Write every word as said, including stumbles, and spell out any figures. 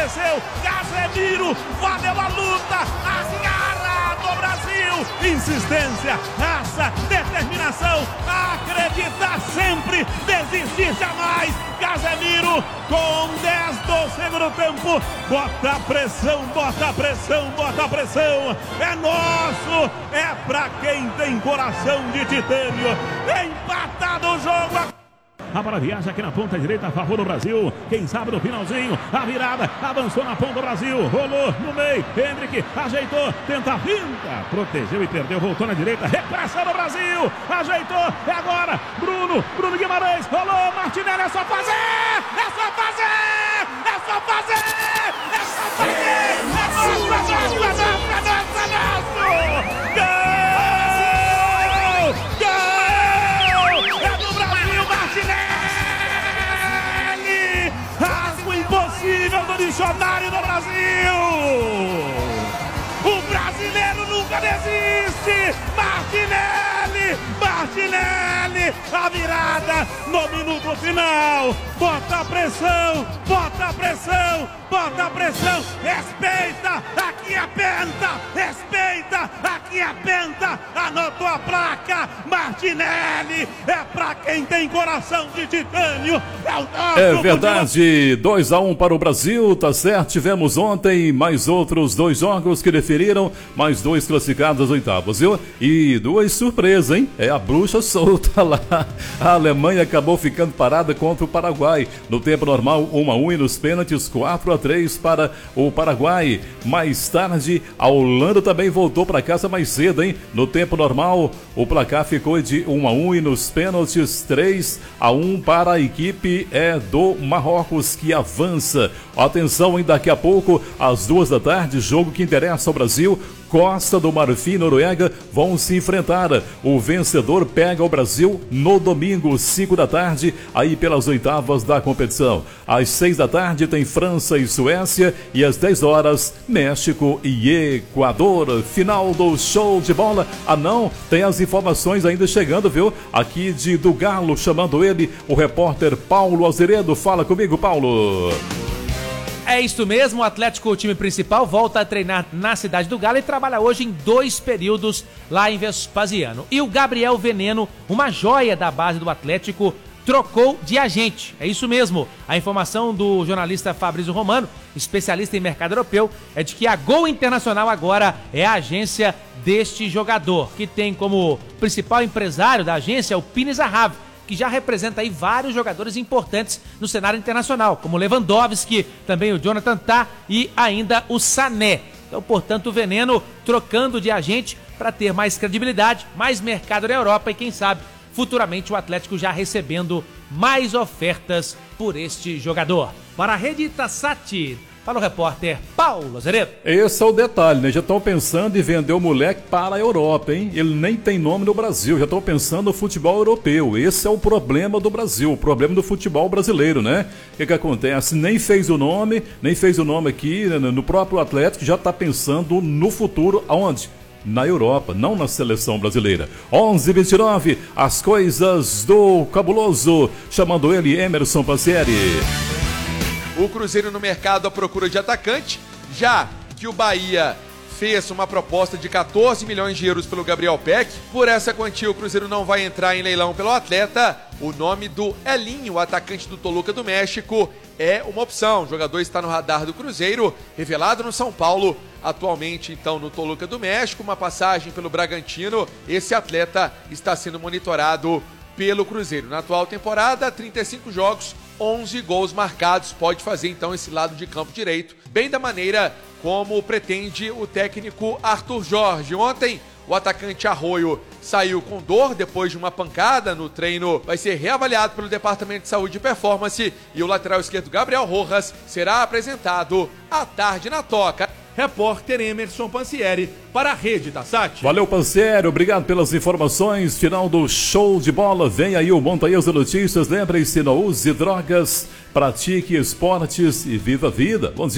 apareceu, Casemiro, valeu a luta, as garras do Brasil, insistência, raça, determinação, acreditar sempre, desistir jamais. Casemiro com dez do segundo tempo, bota a pressão, bota a pressão, bota a pressão, é nosso, é pra quem tem coração de titânio, empatado o jogo. A bola viaja aqui na ponta direita a favor do Brasil. Quem sabe no finalzinho, a virada, avançou na ponta do Brasil, rolou no meio, Hendrick ajeitou, tenta a finta, protegeu e perdeu, voltou na direita, repressa do Brasil, ajeitou, é agora, Bruno, Bruno Guimarães, rolou, Martinelli, é só fazer, é só fazer, é só fazer, é só fazer, é nosso, é nosso, é nosso, é nosso, é nosso, gol! Rasgo impossível do dicionário do Brasil. O brasileiro nunca desiste. Martinelli, Martinelli, a virada no minuto final. Bota a pressão, bota a pressão, bota a pressão. Respeita, aqui é penta. Respeita, aqui é penta. Anotou a placa. Martinelli é pra quem tem coração de titânio. É, o nosso é verdade, dois a um para o Brasil, tá certo. Tivemos ontem mais outros dois jogos que definiram, mais dois classificados às oitavas, viu? E duas surpresas, hein? É a bruxa solta lá. A Alemanha acabou ficando parada contra o Paraguai. No tempo normal, um a um e nos pênaltis, quatro a três para o Paraguai. Mais tarde, a Holanda também voltou para casa mais cedo, hein? No tempo normal, o placar ficou de um a um e nos pênaltis, três a um para a equipe é do Marrocos, que avança. Atenção, hein? Daqui a pouco, às duas da tarde, jogo que interessa ao Brasil. Costa do Marfim e Noruega vão se enfrentar. O vencedor pega o Brasil no domingo, cinco da tarde, aí pelas oitavas da competição. Às seis da tarde tem França e Suécia e às dez horas, México e Equador. Final do show de bola. Ah não, tem as informações ainda chegando, viu? Aqui de do Galo, chamando ele, o repórter Paulo Azeredo. Fala comigo, Paulo. É isso mesmo, o Atlético, o time principal, volta a treinar na cidade do Galo e trabalha hoje em dois períodos lá em Vespasiano. E o Gabriel Veneno, uma joia da base do Atlético, trocou de agente. É isso mesmo. A informação do jornalista Fabrício Romano, especialista em mercado europeu, é de que a Gol Internacional agora é a agência deste jogador, que tem como principal empresário da agência o Pini Zahavi, que já representa aí vários jogadores importantes no cenário internacional, como Lewandowski, também o Jonathan Tah e ainda o Sané. Então, portanto, o Veneno trocando de agente para ter mais credibilidade, mais mercado na Europa e, quem sabe, futuramente o Atlético já recebendo mais ofertas por este jogador. Para a Rede Tassati, para o repórter Paulo Azeredo. Esse é o detalhe, né? Já estão pensando em vender o moleque para a Europa, hein? Ele nem tem nome no Brasil, já estão pensando no futebol europeu. Esse é o problema do Brasil, o problema do futebol brasileiro, né? O que que acontece? Nem fez o nome, nem fez o nome aqui, no próprio Atlético, já está pensando no futuro, aonde? Na Europa, não na seleção brasileira. onze e vinte e nove, as coisas do cabuloso, chamando ele Emerson Pansieri. O Cruzeiro no mercado à procura de atacante, já que o Bahia fez uma proposta de quatorze milhões de euros pelo Gabriel Peck. Por essa quantia, o Cruzeiro não vai entrar em leilão pelo atleta. O nome do Elinho, o atacante do Toluca do México, é uma opção. O jogador está no radar do Cruzeiro, revelado no São Paulo, atualmente então no Toluca do México, uma passagem pelo Bragantino. Esse atleta está sendo monitorado pelo Cruzeiro. Na atual temporada, trinta e cinco jogos, onze gols marcados, pode fazer então esse lado de campo direito, bem da maneira como pretende o técnico Arthur Jorge. Ontem, o atacante Arroio saiu com dor depois de uma pancada no treino, vai ser reavaliado pelo Departamento de Saúde e Performance e o lateral esquerdo Gabriel Rojas será apresentado à tarde na Toca. Repórter Emerson Pansieri para a Rede Tassati. Valeu, Pansieri, obrigado pelas informações. Final do show de bola, vem aí o Montanhas de Notícias. Lembre-se, não use drogas, pratique esportes e viva a vida. Bom dia.